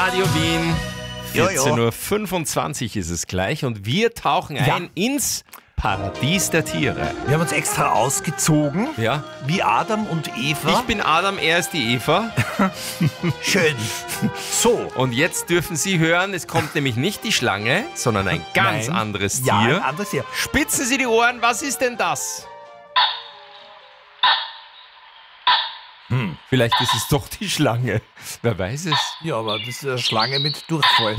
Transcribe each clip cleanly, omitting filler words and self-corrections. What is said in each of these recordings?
Radio Wien. Jojo. 14.25 Uhr ist es gleich und wir tauchen ein ins Paradies der Tiere. Wir haben uns extra ausgezogen, Ja. wie Adam und Eva. Ich bin Adam, er ist die Eva. Schön. So. Und jetzt dürfen Sie hören, es kommt nämlich nicht die Schlange, sondern ein ganz Nein. anderes Ja, ein Tier. anderes Tier. Spitzen Sie die Ohren, was ist denn das? Vielleicht ist es doch die Schlange. Wer weiß es? Ja, aber das ist eine Schlange mit Durchfall.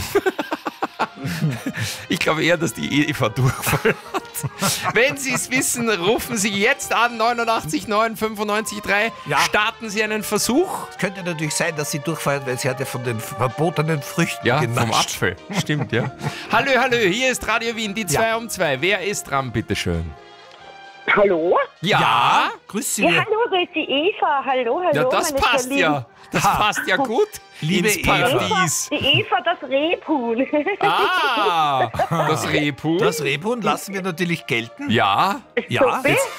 Ich glaube eher, dass die Eva Durchfall hat. Wenn Sie es wissen, rufen Sie jetzt an 89 9 95 3. Ja. Starten Sie einen Versuch. Es könnte natürlich sein, dass sie Durchfall hat, weil sie hat ja von den verbotenen Früchten Ja, genascht. vom Apfel. Stimmt, ja. Hallo, hier ist Radio Wien, die 2 um 2. Wer ist dran, bitteschön? Hallo? Ja? Grüß Sie. Ja, hallo, das ist die Eva. Hallo, hallo. Ja, das meine passt Lieben. ja. Das passt ja gut. Liebe ins Paradies. Die Eva, das Rebhuhn. Ah, das Rebhuhn. Das Rebhuhn lassen wir natürlich gelten. Ja. Ja. Super. Jetzt,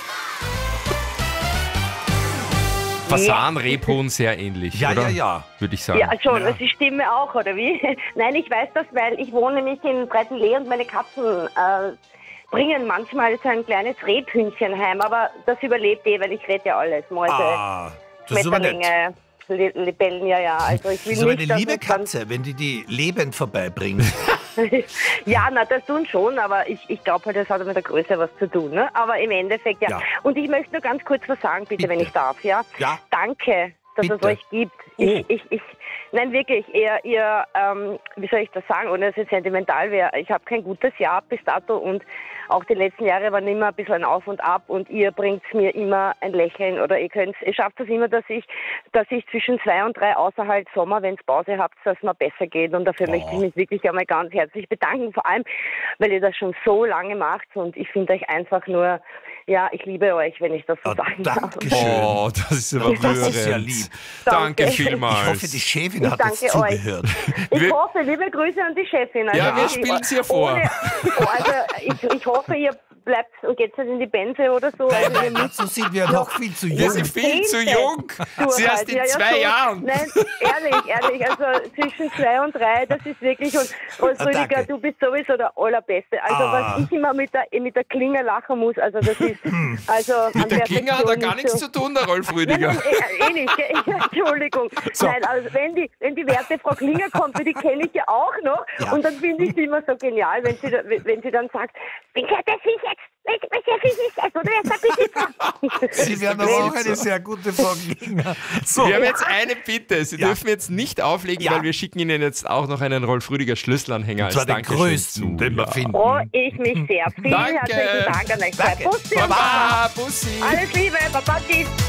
Fasan, Rebhuhn sehr ähnlich, ja, oder? ja, ja. Würde ich sagen. Ja, schon, Ja. das ist die Stimme auch, oder wie? Nein, ich weiß das, weil ich wohne nämlich in Breitenlee und meine Katzen bringen manchmal so ein kleines Rebhühnchen heim, aber das überlebt weil ich rede ja alles. Mäuse, das ist aber nett. Schmetterlinge, Libellen, ja. Also ich will Das ist aber nicht, eine dass liebe es dann- Katze, wenn die lebend vorbeibringen. Ja, na, das tun schon, aber ich glaube halt, das hat mit der Größe was zu tun. Ne? Aber im Endeffekt, ja. Ja. Und ich möchte nur ganz kurz was sagen, bitte, wenn Bitte. ich darf, ja? Ja. Danke, dass Bitte. es euch gibt. Nein, wirklich, ihr wie soll ich das sagen, ohne dass es jetzt sentimental wäre, ich habe kein gutes Jahr bis dato und auch die letzten Jahre waren immer ein bisschen ein Auf und Ab und ihr bringt mir immer ein Lächeln oder ihr schafft das immer, dass ich zwischen 2 und 3 außer halt Sommer, wenn es Pause habt, dass es mir besser geht und dafür möchte ich mich wirklich einmal ganz herzlich bedanken, vor allem, weil ihr das schon so lange macht und ich finde euch einfach nur, ja, ich liebe euch, wenn ich das so sagen darf. Dankeschön. Oh, das ist aber Das ist rührend. ja lieb. Danke Danke. vielmals. Ich hoffe, die Chefin Ich hat jetzt danke euch. zugehört. Ich Wir- hoffe, liebe Grüße an die Chefin. Also Ja, wir wirklich, spielen es ihr vor. Ich hoffe, ihr bleibt und geht nicht in die Benze oder so. Nein, Also, nein, dazu sind wir noch viel zu Wir jung. sind viel zu Zehnte jung. Sie erst in 2 so. Jahren. Nein, ehrlich, also zwischen 2 und 3, das ist wirklich, und Rüdiger, danke. du bist sowieso der Allerbeste. Also was ich immer mit der Klinge lachen muss, also das ist, also Mit der Klinge hat er gar nichts zu tun, der Rolf Rüdiger. Nein, nicht, gell? Entschuldigung. So. Nein, also wenn die werte Frau Klinger kommt, die kenne ich ja auch noch, Ja. und dann finde ich sie immer so genial, wenn sie dann sagt, das ist jetzt, oder jetzt Sie werden aber auch eine sehr gute Frau Klinger. So, Wir haben jetzt eine Bitte. Sie Ja. dürfen jetzt nicht auflegen, Ja. weil wir schicken Ihnen jetzt auch noch einen Rolf Rüdiger Schlüsselanhänger und zwar als den Dankeschön größten, zu. den wir Ja. finden. freue ich mich sehr. Vielen Danke. herzlichen Dank an euch zwei. Danke. Bussi und Baba. Baba, Bussi. Alles Liebe, Baba, tschüss.